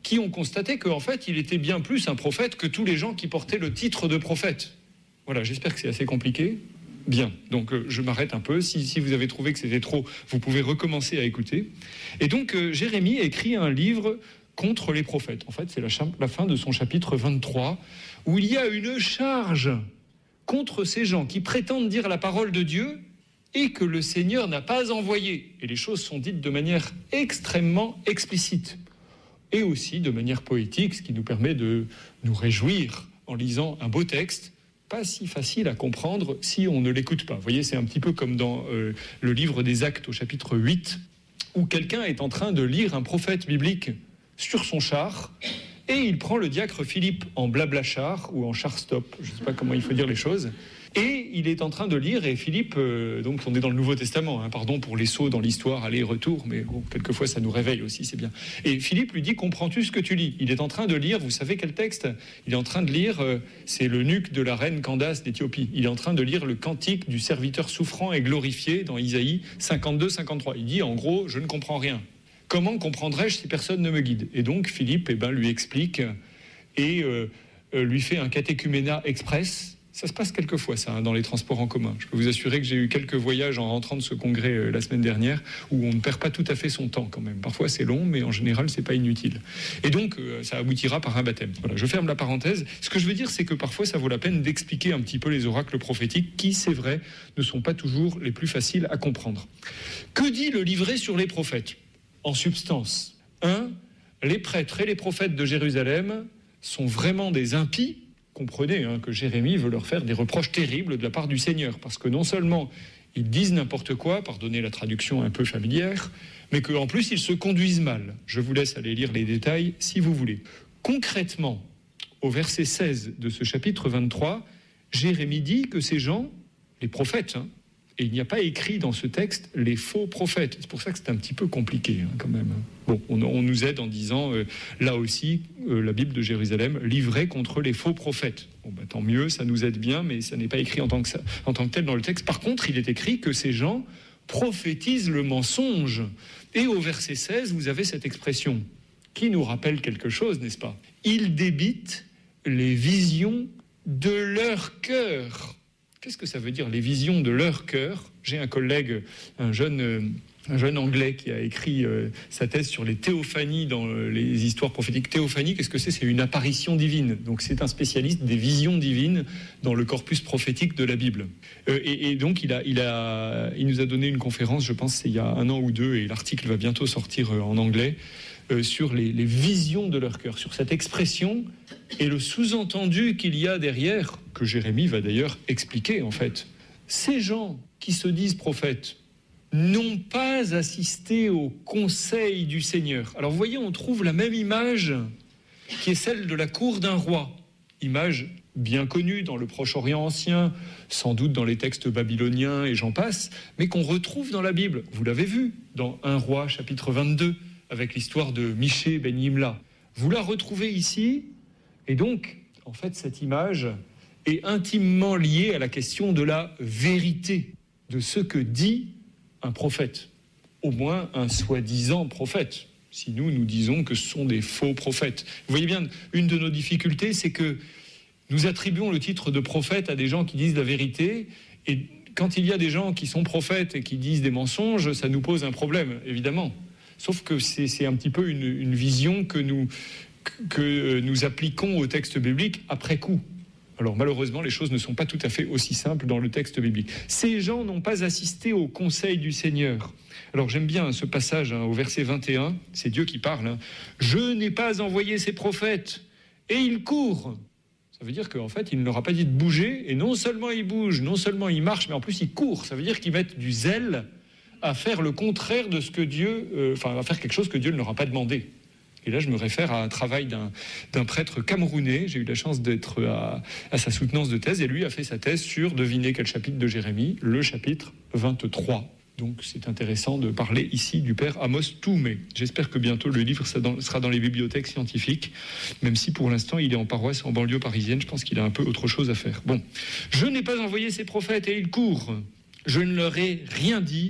qui ont constaté qu'en fait, il était bien plus un prophète que tous les gens qui portaient le titre de prophète. Voilà, j'espère que c'est assez compliqué. Bien, donc euh, je m'arrête un peu. Si, si vous avez trouvé que c'était trop, vous pouvez recommencer à écouter. Et donc, euh, Jérémie écrit un livre contre les prophètes. En fait, c'est la, cha- la fin de son chapitre vingt-trois, où il y a une charge contre ces gens qui prétendent dire la parole de Dieu et que le Seigneur n'a pas envoyé. Et les choses sont dites de manière extrêmement explicite et aussi de manière poétique, ce qui nous permet de nous réjouir en lisant un beau texte, pas si facile à comprendre si on ne l'écoute pas. Vous voyez, c'est un petit peu comme dans euh, le livre des Actes au chapitre huit, où quelqu'un est en train de lire un prophète biblique sur son char, et il prend le diacre Philippe en blabla-char, ou en char-stop, je ne sais pas comment il faut dire les choses, et il est en train de lire, et Philippe, euh, donc on est dans le Nouveau Testament, hein, pardon pour les sauts dans l'histoire, aller-retour, mais bon, quelquefois ça nous réveille aussi, c'est bien. Et Philippe lui dit, comprends-tu ce que tu lis ? Il est en train de lire, vous savez quel texte ? Il est en train de lire, euh, c'est l'eunuque de la reine Candace d'Éthiopie. Il est en train de lire le cantique du serviteur souffrant et glorifié dans Isaïe cinquante-deux cinquante-trois. Il dit, en gros, je ne comprends rien. Comment comprendrais-je si personne ne me guide ? Et donc Philippe eh ben, lui explique et euh, euh, lui fait un catéchuménat express. Ça se passe quelquefois, ça, hein, dans les transports en commun. Je peux vous assurer que j'ai eu quelques voyages en rentrant de ce congrès euh, la semaine dernière où on ne perd pas tout à fait son temps quand même. Parfois c'est long, mais en général c'est pas inutile. Et donc euh, ça aboutira par un baptême. Voilà, je ferme la parenthèse. Ce que je veux dire, c'est que parfois ça vaut la peine d'expliquer un petit peu les oracles prophétiques qui, c'est vrai, ne sont pas toujours les plus faciles à comprendre. Que dit le livret sur les prophètes ? En substance, un, les prêtres et les prophètes de Jérusalem sont vraiment des impies. Comprenez hein, que Jérémie veut leur faire des reproches terribles de la part du Seigneur, parce que non seulement ils disent n'importe quoi, pardonnez la traduction un peu familière, mais qu'en plus ils se conduisent mal. Je vous laisse aller lire les détails si vous voulez. Concrètement, au verset seize de ce chapitre vingt-trois, Jérémie dit que ces gens, les prophètes, hein, et il n'y a pas écrit dans ce texte les faux prophètes. C'est pour ça que c'est un petit peu compliqué hein, quand même. Bon, on, on nous aide en disant, euh, là aussi, euh, la Bible de Jérusalem, livrée contre les faux prophètes. Bon, bah, tant mieux, ça nous aide bien, mais ça n'est pas écrit en tant que ça, en tant que tel dans le texte. Par contre, il est écrit que ces gens prophétisent le mensonge. Et au verset seize, vous avez cette expression qui nous rappelle quelque chose, n'est-ce pas ? Ils débitent les visions de leur cœur. Qu'est-ce que ça veut dire, les visions de leur cœur ? J'ai un collègue, un jeune, euh, un jeune anglais qui a écrit euh, sa thèse sur les théophanies dans euh, les histoires prophétiques. Théophanie, qu'est-ce que c'est ? C'est une apparition divine. Donc c'est un spécialiste des visions divines dans le corpus prophétique de la Bible. Euh, et, et donc il, a, il, a, il nous a donné une conférence, je pense c'est il y a un an ou deux, et l'article va bientôt sortir euh, en anglais, euh, sur les, les visions de leur cœur, sur cette expression et le sous-entendu qu'il y a derrière, que Jérémie va d'ailleurs expliquer en fait. Ces gens qui se disent prophètes n'ont pas assisté au conseil du Seigneur. Alors vous voyez, on trouve la même image qui est celle de la cour d'un roi. Image bien connue dans le Proche-Orient ancien, sans doute dans les textes babyloniens et j'en passe, mais qu'on retrouve dans la Bible. Vous l'avez vu dans un roi chapitre vingt-deux, avec l'histoire de Michée ben Yimla. Vous la retrouvez ici, et donc, en fait, cette image est intimement liée à la question de la vérité, de ce que dit un prophète, au moins un soi-disant prophète, si nous, nous disons que ce sont des faux prophètes. Vous voyez bien, une de nos difficultés, c'est que nous attribuons le titre de prophète à des gens qui disent la vérité, et quand il y a des gens qui sont prophètes et qui disent des mensonges, ça nous pose un problème, évidemment. Sauf que c'est, c'est un petit peu une, une vision que nous, que nous appliquons au texte biblique après coup. Alors malheureusement, les choses ne sont pas tout à fait aussi simples dans le texte biblique. Ces gens n'ont pas assisté au conseil du Seigneur. Alors j'aime bien ce passage hein, au verset vingt et un, c'est Dieu qui parle. Hein. « Je n'ai pas envoyé ces prophètes, et ils courent ». Ça veut dire qu'en fait, il ne leur a pas dit de bouger, et non seulement ils bougent, non seulement ils marchent, mais en plus ils courent. Ça veut dire qu'ils mettent du zèle à faire le contraire de ce que Dieu... Euh, enfin, à faire quelque chose que Dieu ne leur a pas demandé. Et là, je me réfère à un travail d'un, d'un prêtre camerounais. J'ai eu la chance d'être à, à sa soutenance de thèse, et lui a fait sa thèse sur, devinez quel chapitre de Jérémie, le chapitre vingt-trois. Donc c'est intéressant de parler ici du père Amos Toumé. J'espère que bientôt le livre sera dans les bibliothèques scientifiques, même si pour l'instant il est en paroisse en banlieue parisienne. Je pense qu'il a un peu autre chose à faire. Bon, je n'ai pas envoyé ces prophètes et ils courent. Je ne leur ai rien dit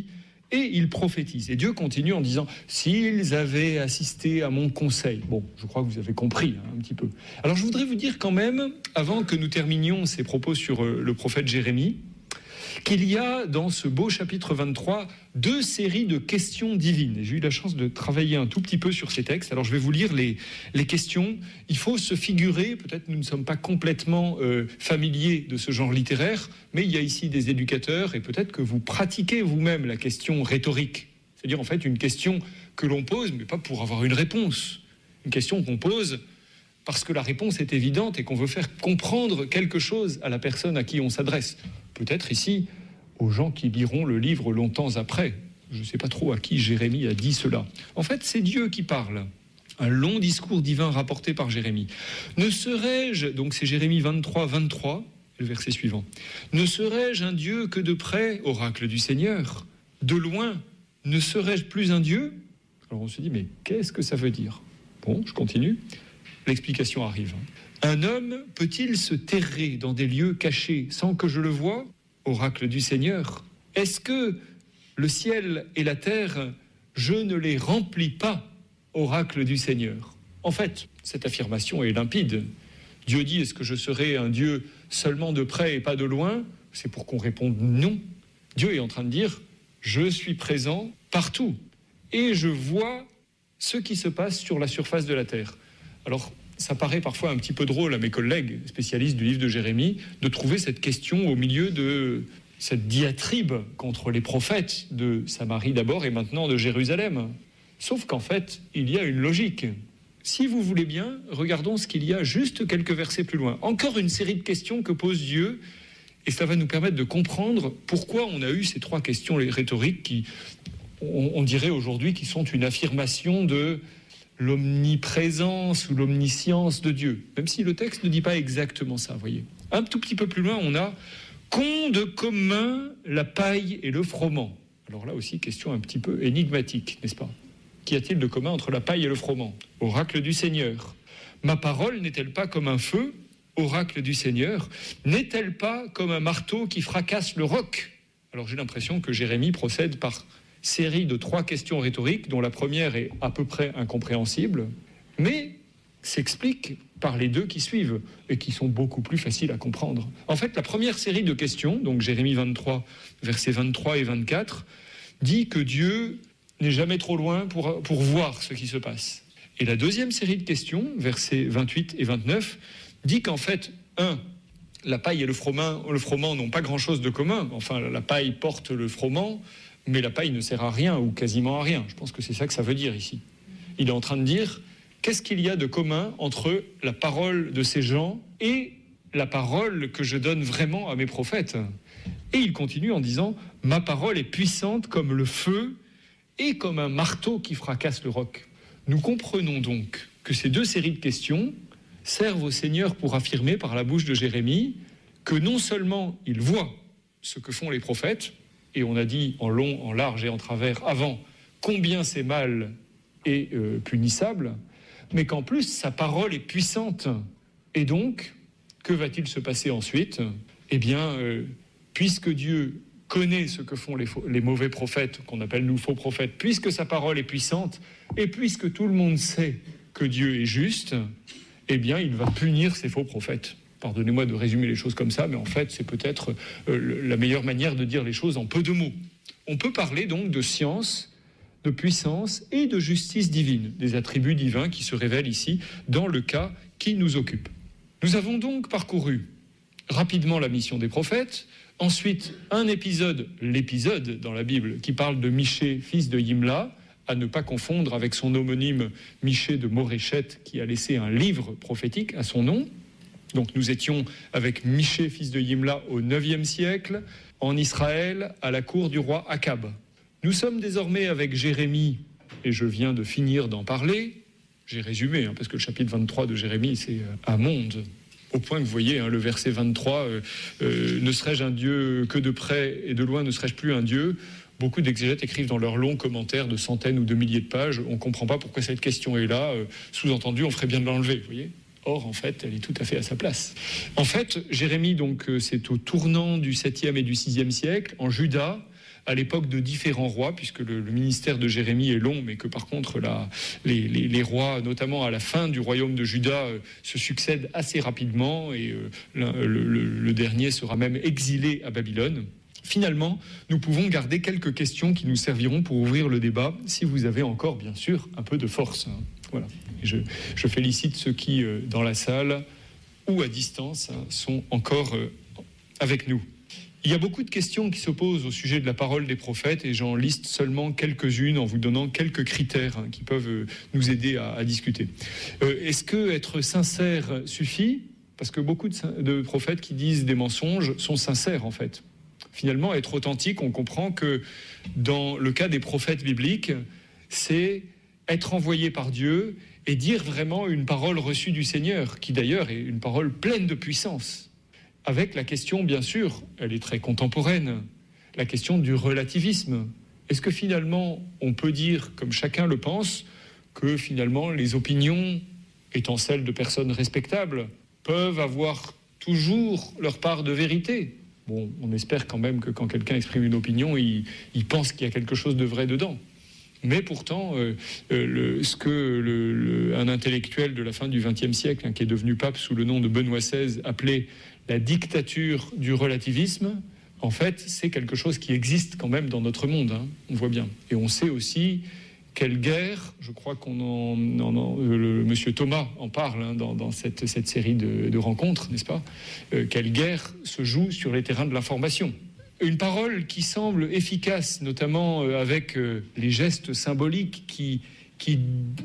et ils prophétisent. Et Dieu continue en disant « S'ils avaient assisté à mon conseil ». Bon, je crois que vous avez compris hein, un petit peu. Alors je voudrais vous dire quand même, avant que nous terminions ces propos sur euh, le prophète Jérémie, qu'il y a dans ce beau chapitre vingt-trois deux séries de questions divines. Et j'ai eu la chance de travailler un tout petit peu sur ces textes. Alors je vais vous lire les, les questions. Il faut se figurer, peut-être nous ne sommes pas complètement euh, familiers de ce genre littéraire, mais il y a ici des éducateurs et peut-être que vous pratiquez vous-même la question rhétorique. C'est-à-dire en fait une question que l'on pose, mais pas pour avoir une réponse. Une question qu'on pose parce que la réponse est évidente et qu'on veut faire comprendre quelque chose à la personne à qui on s'adresse. Peut-être ici aux gens qui liront le livre longtemps après. Je ne sais pas trop à qui Jérémie a dit cela. En fait, c'est Dieu qui parle. Un long discours divin rapporté par Jérémie. Ne serais-je, donc c'est Jérémie vingt-trois, vingt-trois, le verset suivant. Ne serais-je un Dieu que de près, oracle du Seigneur? De loin, ne serais-je plus un Dieu? Alors on se dit, mais qu'est-ce que ça veut dire? Bon, je continue. L'explication arrive. Un homme peut-il se terrer dans des lieux cachés sans que je le voie, oracle du Seigneur? Est-ce que le ciel et la terre, je ne les remplis pas, oracle du Seigneur? En fait, cette affirmation est limpide. Dieu dit, est-ce que je serai un Dieu seulement de près et pas de loin? C'est pour qu'on réponde non. Dieu est en train de dire, je suis présent partout et je vois ce qui se passe sur la surface de la terre. Alors, ça paraît parfois un petit peu drôle à mes collègues spécialistes du livre de Jérémie de trouver cette question au milieu de cette diatribe contre les prophètes de Samarie d'abord et maintenant de Jérusalem. Sauf qu'en fait, il y a une logique. Si vous voulez bien, regardons ce qu'il y a juste quelques versets plus loin. Encore une série de questions que pose Dieu, et ça va nous permettre de comprendre pourquoi on a eu ces trois questions rhétoriques qui, on, on dirait aujourd'hui, qui sont une affirmation de l'omniprésence ou l'omniscience de Dieu, même si le texte ne dit pas exactement ça, voyez. Un tout petit peu plus loin, on a « qu'ont de commun la paille et le froment ». Alors là aussi, question un petit peu énigmatique, n'est-ce pas? Qu'y a-t-il de commun entre la paille et le froment? Oracle du Seigneur. Ma parole n'est-elle pas comme un feu? Oracle du Seigneur. N'est-elle pas comme un marteau qui fracasse le roc? Alors j'ai l'impression que Jérémie procède par série de trois questions rhétoriques, dont la première est à peu près incompréhensible, mais s'explique par les deux qui suivent, et qui sont beaucoup plus faciles à comprendre. En fait, la première série de questions, donc Jérémie vingt-trois, versets vingt-trois et vingt-quatre, dit que Dieu n'est jamais trop loin pour, pour voir ce qui se passe. Et la deuxième série de questions, versets vingt-huit et vingt-neuf, dit qu'en fait, un, la paille et le froment, le froment n'ont pas grand-chose de commun. Enfin, la paille porte le froment, mais la paille ne sert à rien, ou quasiment à rien. Je pense que c'est ça que ça veut dire ici. Il est en train de dire, qu'est-ce qu'il y a de commun entre la parole de ces gens et la parole que je donne vraiment à mes prophètes? Et il continue en disant, ma parole est puissante comme le feu et comme un marteau qui fracasse le roc. Nous comprenons donc que ces deux séries de questions servent au Seigneur pour affirmer par la bouche de Jérémie que non seulement il voit ce que font les prophètes, et on a dit en long, en large et en travers avant combien c'est mal et euh, punissable, mais qu'en plus sa parole est puissante. Et donc, que va-t-il se passer ensuite? Eh bien, euh, puisque Dieu connaît ce que font les, faux, les mauvais prophètes, qu'on appelle nous faux prophètes, puisque sa parole est puissante, et puisque tout le monde sait que Dieu est juste, eh bien, il va punir ces faux prophètes. Pardonnez-moi de résumer les choses comme ça, mais en fait, c'est peut-être euh, la meilleure manière de dire les choses en peu de mots. On peut parler donc de science, de puissance et de justice divine, des attributs divins qui se révèlent ici dans le cas qui nous occupe. Nous avons donc parcouru rapidement la mission des prophètes, ensuite un épisode, l'épisode dans la Bible, qui parle de Michée, fils de Yimla, à ne pas confondre avec son homonyme Michée de Moréchet, qui a laissé un livre prophétique à son nom. Donc nous étions avec Michée, fils de Yimla, au neuvième siècle, en Israël, à la cour du roi Akab. Nous sommes désormais avec Jérémie, et je viens de finir d'en parler. J'ai résumé, hein, parce que le chapitre vingt-trois de Jérémie, c'est un monde. Au point que vous voyez, hein, le verset vingt-trois, euh, euh, « Ne serais-je un Dieu que de près et de loin, ne serais-je plus un Dieu ?» Beaucoup d'exégètes écrivent dans leurs longs commentaires de centaines ou de milliers de pages. On ne comprend pas pourquoi cette question est là. Euh, sous-entendu, on ferait bien de l'enlever, vous voyez ? Or, en fait, elle est tout à fait à sa place. En fait, Jérémie, donc, c'est au tournant du septième et du sixième siècle, en Juda, à l'époque de différents rois, puisque le, le ministère de Jérémie est long, mais que par contre la, les, les, les rois, notamment à la fin du royaume de Juda, euh, se succèdent assez rapidement, et euh, le, le, le dernier sera même exilé à Babylone. Finalement, nous pouvons garder quelques questions qui nous serviront pour ouvrir le débat, si vous avez encore, bien sûr, un peu de force. Voilà. Et je, je félicite ceux qui, euh, dans la salle ou à distance, hein, sont encore euh, avec nous. Il y a beaucoup de questions qui se posent au sujet de la parole des prophètes, et j'en liste seulement quelques-unes en vous donnant quelques critères hein, qui peuvent euh, nous aider à, à discuter. Euh, est-ce que être sincère suffit ? Parce que beaucoup de, de prophètes qui disent des mensonges sont sincères, en fait. Finalement, être authentique, on comprend que dans le cas des prophètes bibliques, c'est être envoyé par Dieu et dire vraiment une parole reçue du Seigneur, qui d'ailleurs est une parole pleine de puissance. Avec la question, bien sûr, elle est très contemporaine, la question du relativisme. Est-ce que finalement, on peut dire, comme chacun le pense, que finalement les opinions, étant celles de personnes respectables, peuvent avoir toujours leur part de vérité ? Bon, on espère quand même que quand quelqu'un exprime une opinion, il, il pense qu'il y a quelque chose de vrai dedans. Mais pourtant, euh, euh, le, ce que le, le, un intellectuel de la fin du vingtième siècle, hein, qui est devenu pape sous le nom de Benoît seize, appelait la dictature du relativisme, en fait, c'est quelque chose qui existe quand même dans notre monde, hein, on voit bien. Et on sait aussi quelle guerre, je crois qu'on en, en, en le, monsieur Thomas en parle hein, dans, dans cette, cette série de, de rencontres, n'est-ce pas ? euh, Quelle guerre se joue sur les terrains de l'information ? Une parole qui semble efficace, notamment euh, avec euh, les gestes symboliques qui, qui,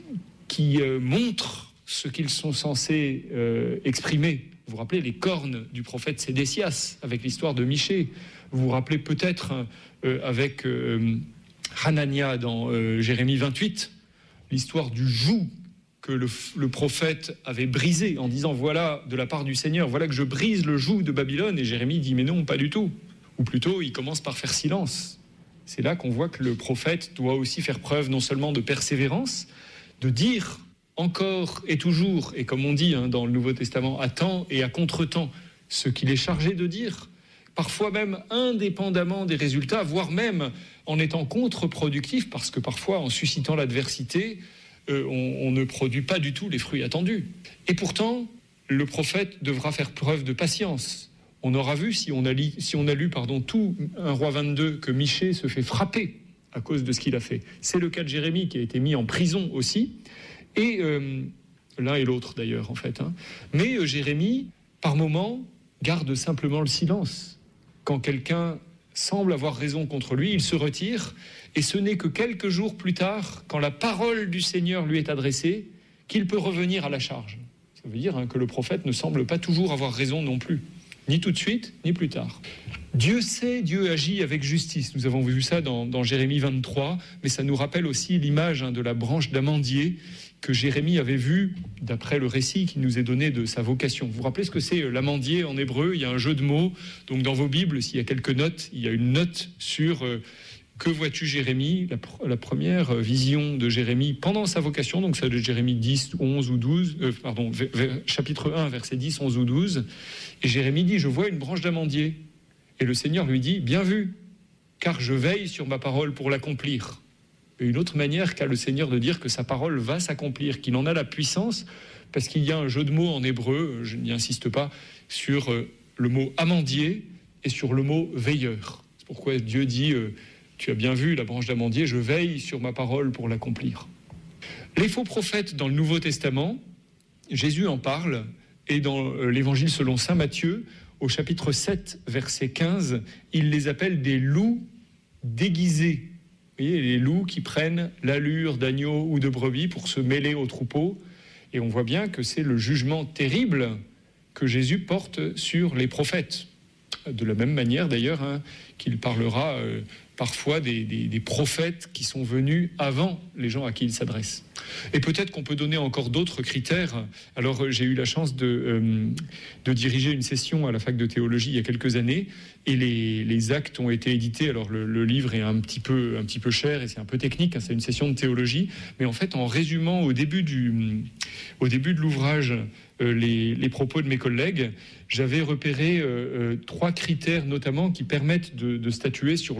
qui euh, montrent ce qu'ils sont censés euh, exprimer. Vous vous rappelez les cornes du prophète Sédécias avec l'histoire de Michée. Vous vous rappelez peut-être euh, avec... Euh, Hanania dans euh, Jérémie vingt-huit, l'histoire du joug que le, le prophète avait brisé en disant voilà de la part du Seigneur, voilà que je brise le joug de Babylone, et Jérémie dit mais non, pas du tout, ou plutôt il commence par faire silence. C'est là qu'on voit que le prophète doit aussi faire preuve non seulement de persévérance, de dire encore et toujours, et comme on dit hein, dans le Nouveau Testament, à temps et à contre-temps, ce qu'il est chargé de dire, parfois même indépendamment des résultats, voire même en étant contre-productif, parce que parfois, en suscitant l'adversité, euh, on, on ne produit pas du tout les fruits attendus. Et pourtant, le prophète devra faire preuve de patience. On aura vu, si on a, li, si on a lu pardon, tout un roi vingt-deux, que Michée se fait frapper à cause de ce qu'il a fait. C'est le cas de Jérémie, qui a été mis en prison aussi, et euh, l'un et l'autre d'ailleurs, en fait. Hein. Mais euh, Jérémie, par moments, garde simplement le silence. Quand quelqu'un semble avoir raison contre lui, il se retire, et ce n'est que quelques jours plus tard, quand la parole du Seigneur lui est adressée, qu'il peut revenir à la charge. Ça veut dire hein, que le prophète ne semble pas toujours avoir raison non plus, ni tout de suite, ni plus tard. Dieu sait, Dieu agit avec justice. Nous avons vu ça dans, dans Jérémie vingt-trois, mais ça nous rappelle aussi l'image hein, de la branche d'amandier que Jérémie avait vue d'après le récit qui nous est donné de sa vocation. Vous vous rappelez ce que c'est l'amandier en hébreu ? Il y a un jeu de mots. Donc dans vos Bibles, s'il y a quelques notes, il y a une note sur euh, que vois-tu Jérémie, la, pr- la première vision de Jérémie pendant sa vocation, donc ça de Jérémie dix, onze ou douze, euh, pardon, v- v- chapitre un, versets dix, onze ou douze. Et Jérémie dit, je vois une branche d'amandier. Et le Seigneur lui dit, bien vu, car je veille sur ma parole pour l'accomplir. Et une autre manière qu'a le Seigneur de dire que sa parole va s'accomplir, qu'il en a la puissance, parce qu'il y a un jeu de mots en hébreu, je n'y insiste pas, sur le mot amandier et sur le mot veilleur. C'est pourquoi Dieu dit, euh, tu as bien vu la branche d'amandier, je veille sur ma parole pour l'accomplir. Les faux prophètes dans le Nouveau Testament, Jésus en parle, et dans l'évangile selon saint Matthieu, au chapitre sept, verset quinze, il les appelle des loups déguisés. Vous voyez, les loups qui prennent l'allure d'agneau ou de brebis pour se mêler au troupeau. Et on voit bien que c'est le jugement terrible que Jésus porte sur les prophètes. De la même manière, d'ailleurs, hein, qu'il parlera euh, parfois des, des, des prophètes qui sont venus avant les gens à qui il s'adresse. Et peut-être qu'on peut donner encore d'autres critères. Alors, j'ai eu la chance de, euh, de diriger une session à la fac de théologie il y a quelques années, et les, les actes ont été édités. Alors, le, le livre est un petit peu, un petit peu cher et c'est un peu technique, hein, c'est une session de théologie, mais en fait, en résumant au début, du, au début de l'ouvrage euh, les, les propos de mes collègues, j'avais repéré euh, euh, trois critères notamment qui permettent de, de statuer sur l'authenticité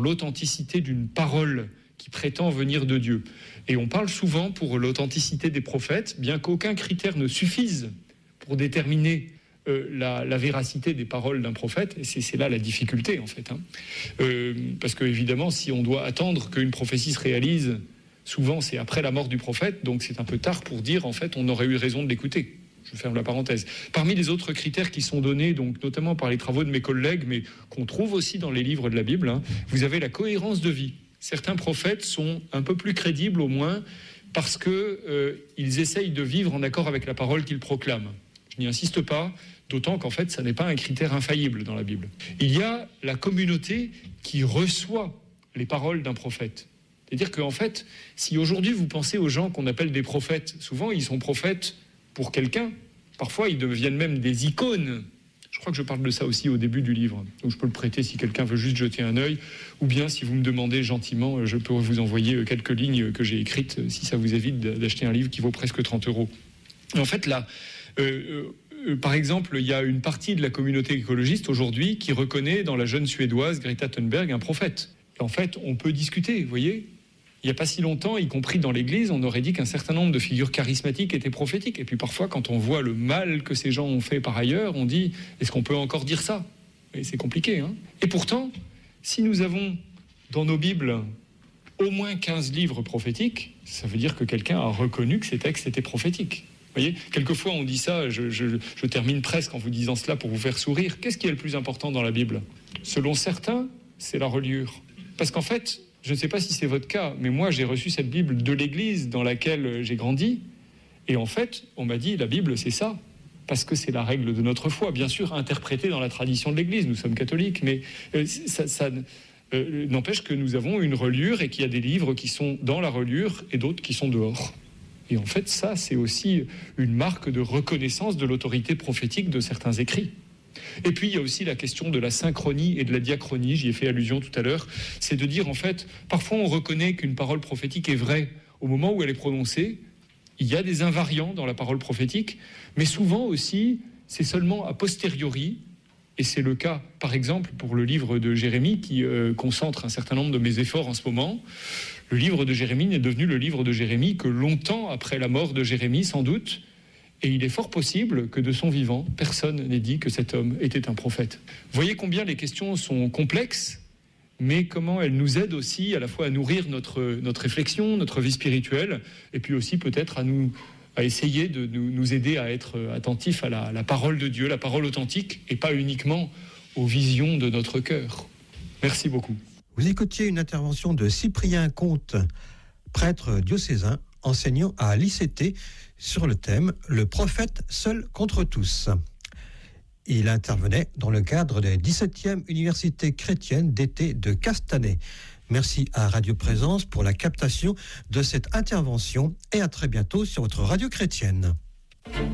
l'authenticité d'une parole qui prétend venir de Dieu. Et on parle souvent pour l'authenticité des prophètes, bien qu'aucun critère ne suffise pour déterminer euh, la, la véracité des paroles d'un prophète, et c'est, c'est là la difficulté en fait. Hein. Euh, parce que évidemment, si on doit attendre qu'une prophétie se réalise, souvent c'est après la mort du prophète, donc c'est un peu tard pour dire en fait on aurait eu raison de l'écouter. Je ferme la parenthèse. Parmi les autres critères qui sont donnés, donc notamment par les travaux de mes collègues, mais qu'on trouve aussi dans les livres de la Bible, hein, vous avez la cohérence de vie. Certains prophètes sont un peu plus crédibles au moins parce qu'ils euh, essayent de vivre en accord avec la parole qu'ils proclament. Je n'y insiste pas, d'autant qu'en fait, ça n'est pas un critère infaillible dans la Bible. Il y a la communauté qui reçoit les paroles d'un prophète. C'est-à-dire qu'en fait, si aujourd'hui vous pensez aux gens qu'on appelle des prophètes, souvent ils sont prophètes pour quelqu'un. Parfois, ils deviennent même des icônes. Je crois que je parle de ça aussi au début du livre. Donc je peux le prêter si quelqu'un veut juste jeter un œil. Ou bien, si vous me demandez gentiment, je peux vous envoyer quelques lignes que j'ai écrites, si ça vous évite d'acheter un livre qui vaut presque trente euros. En fait, là, euh, euh, par exemple, il y a une partie de la communauté écologiste aujourd'hui qui reconnaît dans la jeune Suédoise Greta Thunberg un prophète. Et en fait, on peut discuter, vous voyez. Il n'y a pas si longtemps, y compris dans l'Église, on aurait dit qu'un certain nombre de figures charismatiques étaient prophétiques. Et puis parfois, quand on voit le mal que ces gens ont fait par ailleurs, on dit, est-ce qu'on peut encore dire ça ? Et c'est compliqué, hein ? Et pourtant, si nous avons dans nos Bibles au moins quinze livres prophétiques, ça veut dire que quelqu'un a reconnu que ces textes étaient prophétiques. Vous voyez, quelquefois on dit ça, je, je, je termine presque en vous disant cela pour vous faire sourire. Qu'est-ce qui est le plus important dans la Bible ? Selon certains, c'est la reliure. Parce qu'en fait, je ne sais pas si c'est votre cas, mais moi j'ai reçu cette Bible de l'Église dans laquelle j'ai grandi. Et en fait, on m'a dit, la Bible c'est ça. Parce que c'est la règle de notre foi, bien sûr, interprétée dans la tradition de l'Église. Nous sommes catholiques, mais euh, ça, ça euh, n'empêche que nous avons une reliure et qu'il y a des livres qui sont dans la reliure et d'autres qui sont dehors. Et en fait, ça, c'est aussi une marque de reconnaissance de l'autorité prophétique de certains écrits. Et puis, il y a aussi la question de la synchronie et de la diachronie, j'y ai fait allusion tout à l'heure. C'est de dire, en fait, parfois on reconnaît qu'une parole prophétique est vraie au moment où elle est prononcée. Il y a des invariants dans la parole prophétique, mais souvent aussi, c'est seulement a posteriori, et c'est le cas, par exemple, pour le livre de Jérémie, qui euh, concentre un certain nombre de mes efforts en ce moment. Le livre de Jérémie n'est devenu le livre de Jérémie que longtemps après la mort de Jérémie, sans doute, et il est fort possible que de son vivant, personne n'ait dit que cet homme était un prophète. Vous voyez combien les questions sont complexes, mais comment elles nous aident aussi à la fois à nourrir notre, notre réflexion, notre vie spirituelle, et puis aussi peut-être à, nous, à essayer de nous, nous aider à être attentifs à la, à la parole de Dieu, la parole authentique, et pas uniquement aux visions de notre cœur. Merci beaucoup. Vous écoutiez une intervention de Cyprien Comte, prêtre diocésain, enseignant à l'I C T sur le thème « Le prophète seul contre tous ». Il intervenait dans le cadre des dix-septième Université chrétienne d'été de Castanet. Merci à Radio Présence pour la captation de cette intervention et à très bientôt sur votre radio chrétienne.